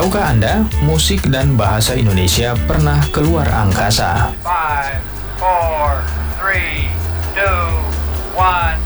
Tahukah Anda, musik dan bahasa Indonesia pernah keluar angkasa? 5, 4, 3, 2, 1.